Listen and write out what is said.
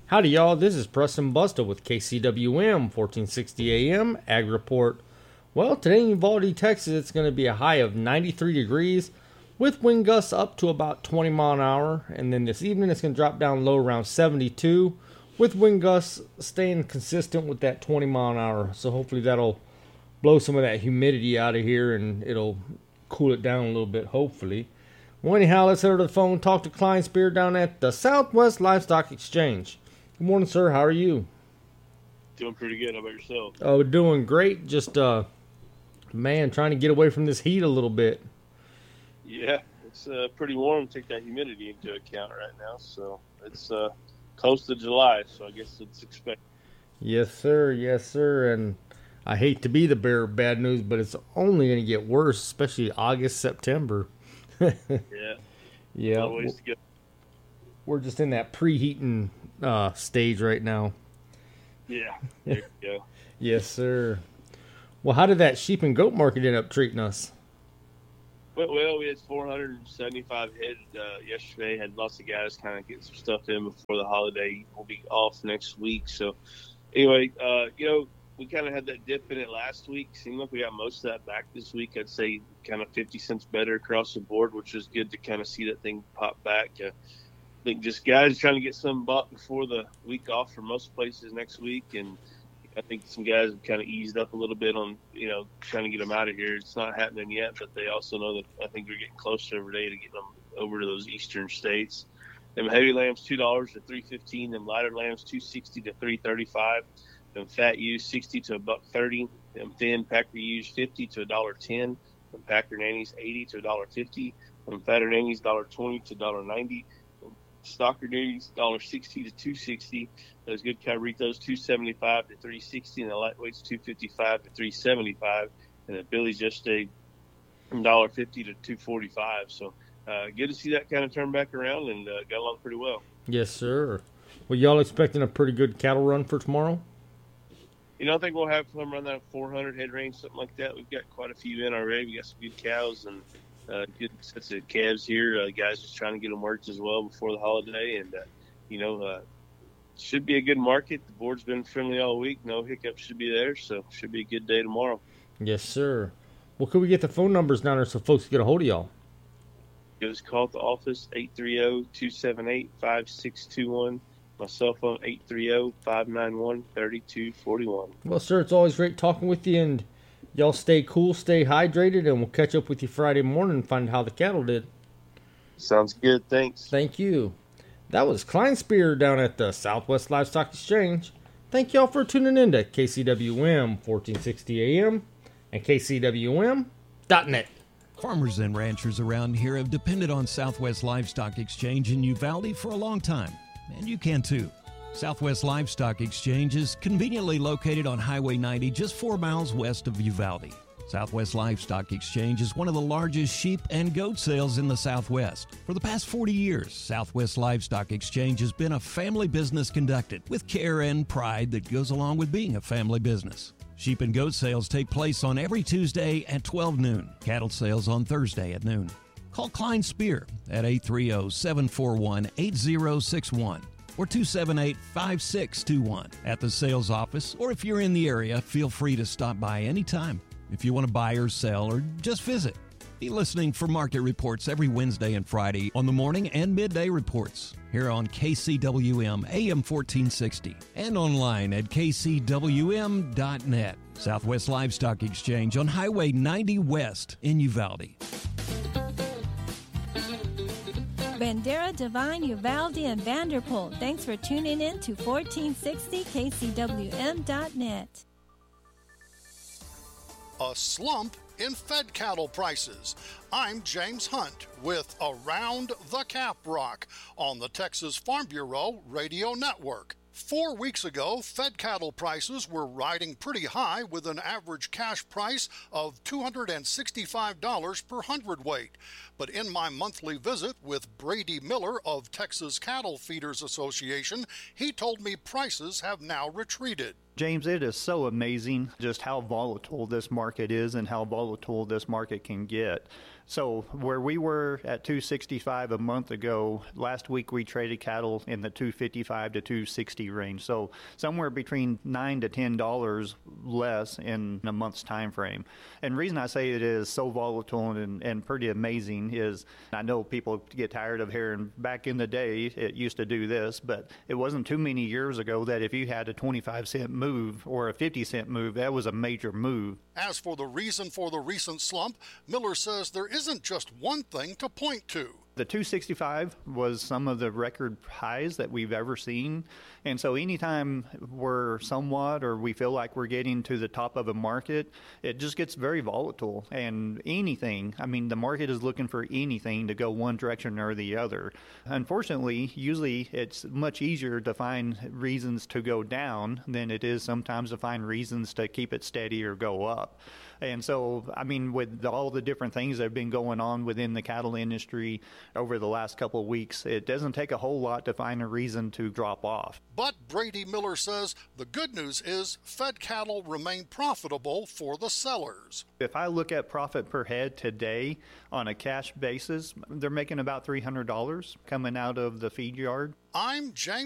Howdy, y'all. This is Preston Busta with KCWM 1460 AM Ag Report. Well, today in Uvalde, Texas, it's going to be a high of 93 degrees with wind gusts up to about 20 mile an hour. And then this evening, it's going to drop down low around 72 with wind gusts staying consistent with that 20 mile an hour. So hopefully that'll blow some of that humidity out of here and it'll cool it down a little bit, hopefully. Well, anyhow, let's head over to the phone and talk to Klein Spear down at the Southwest Livestock Exchange. Good morning, sir. How are you? Doing pretty good. How about yourself? Oh, doing great. Just, man, trying to get away from this heat a little bit. Yeah, it's pretty warm. Take that humidity into account right now. So it's close to July, so I guess it's expected. Yes, sir. Yes, sir. And I hate to be the bearer of bad news, but it's only going to get worse, especially August, September. Yeah. Yeah. Always to go. We're just in that preheating stage right now. Yeah, there you go. Yes, sir. Well, how did that sheep and goat market end up treating us? Well, we had 475 head yesterday. Had lots of guys kind of getting some stuff in before the holiday. We'll be off next week. So, anyway, we kind of had that dip in it last week. Seemed like we got most of that back this week. I'd say kind of 50 cents better across the board, which was good to kind of see that thing pop back. I think just guys trying to get some bought before the week off for most places next week. And I think some guys have kind of eased up a little bit on, trying to get them out of here. It's not happening yet, but they also know that I think they're getting closer every day to getting them over to those eastern states. Them heavy lambs, $2 to $3.15. Them lighter lambs, $2.60 to $3.35. Them fat ewes, $60 to $1.30. Them thin packer ewes, $50 to $1.10. Them packer nannies, $80 to $1.50. Them fatter nannies, $1.20 to $1.90. Stocker nannies, $1.60 to $2.60. Those good cabritos, $2.75 to $3.60. And the lightweights, $2.55 to $3.75. And the billies just stayed $1.50 to $2.45. So good to see that kind of turn back around and got along pretty well. Yes, sir. Well, y'all expecting a pretty good cattle run for tomorrow? I think we'll have some around that 400 head range, something like that. We've got quite a few in already. We got some good cows and good sets of calves here. Guys just trying to get them worked as well before the holiday. And, should be a good market. The board's been friendly all week. No hiccups should be there. So should be a good day tomorrow. Yes, sir. Well, could we get the phone numbers down there so folks can get a hold of y'all? Give us a call at the office, 830-278-5621. My cell phone, 830-591-3241. Well, sir, it's always great talking with you, and y'all stay cool, stay hydrated, and we'll catch up with you Friday morning and find out how the cattle did. Sounds good. Thanks. Thank you. That was Klein Spear down at the Southwest Livestock Exchange. Thank y'all for tuning in to KCWM 1460 AM and KCWM.net. Farmers and ranchers around here have depended on Southwest Livestock Exchange in Uvalde for a long time, and you can too. Southwest Livestock Exchange is conveniently located on Highway 90, just 4 miles west of Uvalde. Southwest Livestock Exchange is one of the largest sheep and goat sales in the Southwest. For the past 40 years, Southwest Livestock Exchange has been a family business conducted with care and pride that goes along with being a family business. Sheep and goat sales take place on every Tuesday at 12 noon. Cattle sales on Thursday at noon. Call Klein Spear at 830-741-8061 or 278-5621 at the sales office, or if you're in the area, feel free to stop by anytime if you want to buy or sell or just visit. Be listening for market reports every Wednesday and Friday on the morning and midday reports here on KCWM AM 1460 and online at kcwm.net. Southwest Livestock Exchange on Highway 90 West in Uvalde. Bandera, Divine, Uvalde, and Vanderpool. Thanks for tuning in to 1460 KCWM.net. A slump in fed cattle prices. I'm James Hunt with Around the Cap Rock on the Texas Farm Bureau Radio Network. 4 weeks ago, fed cattle prices were riding pretty high with an average cash price of $265 per hundredweight. But in my monthly visit with Brady Miller of Texas Cattle Feeders Association, he told me prices have now retreated. James, it is so amazing just how volatile this market is and how volatile this market can get. So where we were at $265 a month ago, last week we traded cattle in the $255 to $260 range. So somewhere between $9 to $10 less in a month's time frame. And the reason I say it is so volatile and pretty amazing is I know people get tired of hearing back in the day it used to do this, but it wasn't too many years ago that if you had a 25-cent move or a 50-cent move, that was a major move. As for the reason for the recent slump, Miller says there isn't just one thing to point to. The 265 was some of the record highs that we've ever seen. And so anytime we're somewhat or we feel like we're getting to the top of a market, it just gets very volatile. And anything, I mean, the market is looking for anything to go one direction or the other. Unfortunately, usually it's much easier to find reasons to go down than it is sometimes to find reasons to keep it steady or go up. And so, I mean, with all the different things that have been going on within the cattle industry over the last couple of weeks, it doesn't take a whole lot to find a reason to drop off. But Brady Miller says the good news is fed cattle remain profitable for the sellers. If I look at profit per head today on a cash basis, they're making about $300 coming out of the feed yard. I'm James